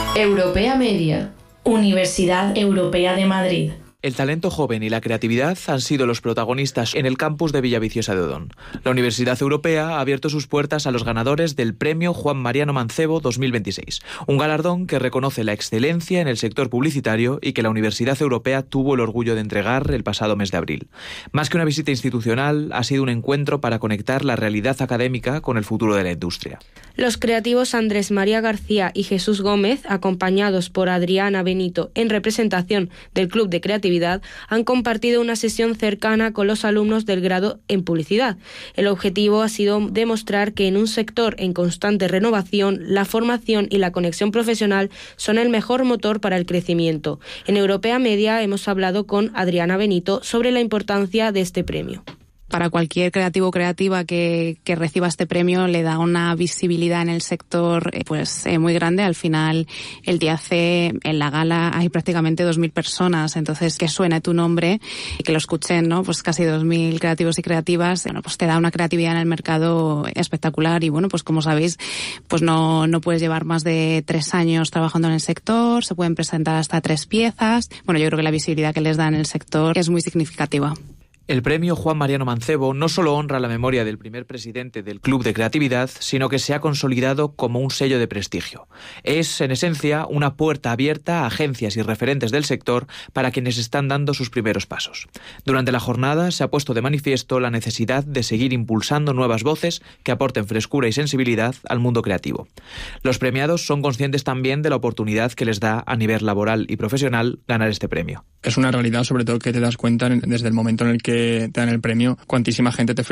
Europea Media, Universidad Europea de Madrid. El talento joven y la creatividad han sido los protagonistas en el campus de Villaviciosa de Odón. La Universidad Europea ha abierto sus puertas a los ganadores del Premio Juan Mariano Mancebo 2026, un galardón que reconoce la excelencia en el sector publicitario y que la Universidad Europea tuvo el orgullo de entregar el pasado mes de abril. Más que una visita institucional, ha sido un encuentro para conectar la realidad académica con el futuro de la industria. Los creativos Andrés María García y Jesús Gómez, acompañados por Adriana Benito en representación del Club de Creatividad, han compartido una sesión cercana con los alumnos del grado en publicidad. El objetivo ha sido demostrar que en un sector en constante renovación, la formación y la conexión profesional son el mejor motor para el crecimiento. En Europea Media hemos hablado con Adriana Benito sobre la importancia de este premio. Para cualquier creativo o creativa que reciba este premio le da una visibilidad en el sector muy grande. Al final, el día C, en la gala hay prácticamente 2.000 personas, entonces que suene tu nombre y que lo escuchen, ¿no? Pues casi 2.000 creativos y creativas, pues te da una creatividad en el mercado espectacular. Y pues como sabéis, pues no puedes llevar más de 3 años trabajando en el sector, se pueden presentar hasta 3 piezas. Yo creo que la visibilidad que les da en el sector es muy significativa. El premio Juan Mariano Mancebo no solo honra la memoria del primer presidente del Club de Creatividad, sino que se ha consolidado como un sello de prestigio. Es, en esencia, una puerta abierta a agencias y referentes del sector para quienes están dando sus primeros pasos. Durante la jornada se ha puesto de manifiesto la necesidad de seguir impulsando nuevas voces que aporten frescura y sensibilidad al mundo creativo. Los premiados son conscientes también de la oportunidad que les da a nivel laboral y profesional ganar este premio. Es una realidad, sobre todo, que te das cuenta desde el momento en el que te dan el premio, cuantísima gente te